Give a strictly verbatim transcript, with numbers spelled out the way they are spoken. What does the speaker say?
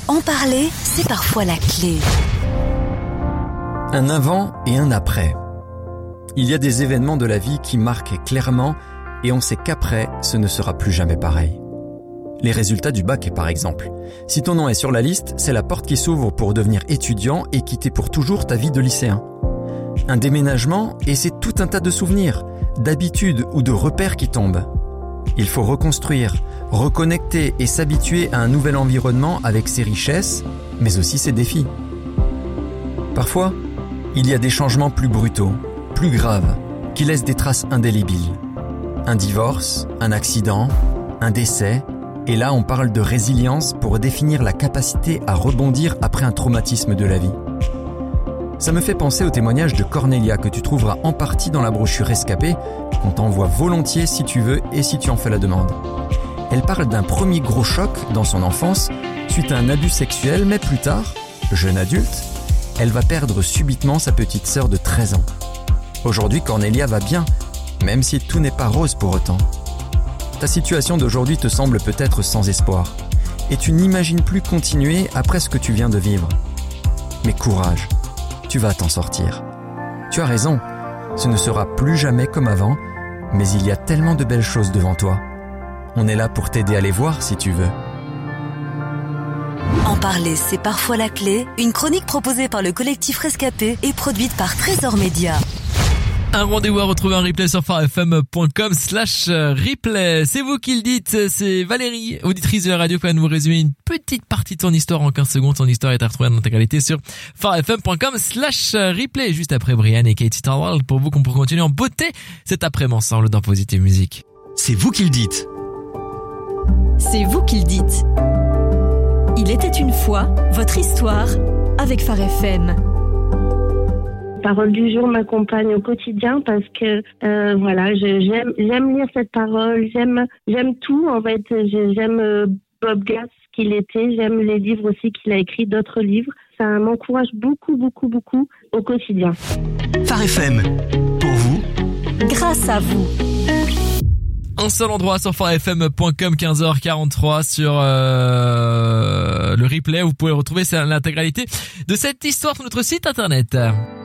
En parler, c'est parfois la clé. Un avant et un après. Il y a des événements de la vie qui marquent clairement et on sait qu'après, ce ne sera plus jamais pareil. Les résultats du bac, par exemple. Si ton nom est sur la liste, c'est la porte qui s'ouvre pour devenir étudiant et quitter pour toujours ta vie de lycéen. Un déménagement et c'est tout un tas de souvenirs, d'habitudes ou de repères qui tombent. Il faut reconstruire, reconnecter et s'habituer à un nouvel environnement avec ses richesses, mais aussi ses défis. Parfois, il y a des changements plus brutaux, plus graves, qui laissent des traces indélébiles. Un divorce, un accident, un décès, et là on parle de résilience pour définir la capacité à rebondir après un traumatisme de la vie. Ça me fait penser au témoignage de Cornelia que tu trouveras en partie dans la brochure Rescapé, qu'on t'envoie volontiers si tu veux et si tu en fais la demande. Elle parle d'un premier gros choc dans son enfance suite à un abus sexuel, mais plus tard, jeune adulte, elle va perdre subitement sa petite sœur de treize ans. Aujourd'hui, Cornelia va bien, même si tout n'est pas rose pour autant. Ta situation d'aujourd'hui te semble peut-être sans espoir, et tu n'imagines plus continuer après ce que tu viens de vivre. Mais courage, tu vas t'en sortir. Tu as raison, ce ne sera plus jamais comme avant, mais il y a tellement de belles choses devant toi. On est là pour t'aider à les voir si tu veux. En parler, c'est parfois la clé. Une chronique proposée par le collectif Rescapé et produite par Trésor Média. Un rendez-vous à retrouver en replay sur farfm.com slash replay. C'est vous qui le dites, c'est Valérie, auditrice de la radio, qui va nous résumer une petite partie de ton histoire en quinze secondes. Ton histoire est à retrouver en intégralité sur farfm.com slash replay. Juste après Brian et Katie Starworld pour vous qu'on peut continuer en beauté cet après-midi ensemble dans Positive Music. C'est vous qui le dites. C'est vous qui le dites. Il était une fois votre histoire avec Phare F M. La parole du jour m'accompagne au quotidien parce que euh, voilà, je, j'aime j'aime lire cette parole, j'aime j'aime tout en fait, j'aime euh, Bob Glass qu'il était, j'aime les livres aussi qu'il a écrit, d'autres livres. Ça m'encourage beaucoup beaucoup beaucoup au quotidien. Phare F M, pour vous, grâce à vous. Un seul endroit sur farfm point com, quinze heures quarante-trois sur euh, le replay. Vous pouvez retrouver l'intégralité de cette histoire sur notre site internet.